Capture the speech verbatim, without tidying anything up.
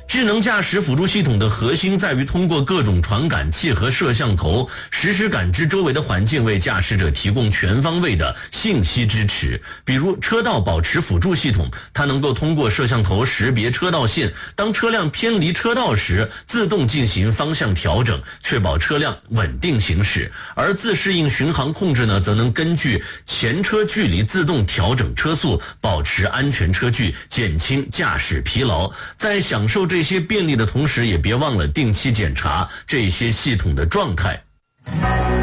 智能驾驶辅助系统的核心在于通过各种传感器和摄像头实时感知周围的环境，为驾驶者提供全方位的信息支持。比如车道保持辅助系统，它能够通过摄像头识别车道线，当车辆偏离车道时自动进行方向调整，确保车辆稳定行驶。而自适应巡航控制呢，则能根据前车距离自动调整车速，保持安全车距，减轻驾驶疲劳。在享受这些便利的同时，也别忘了定期检查这些系统的状态。